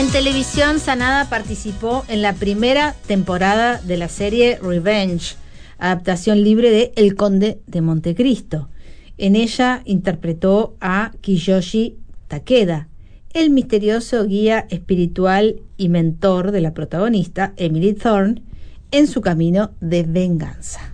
En televisión, Sanada participó en la primera temporada de la serie Revenge, adaptación libre de El Conde de Montecristo. En ella interpretó a Kiyoshi Takeda, el misterioso guía espiritual y mentor de la protagonista, Emily Thorne, en su camino de venganza.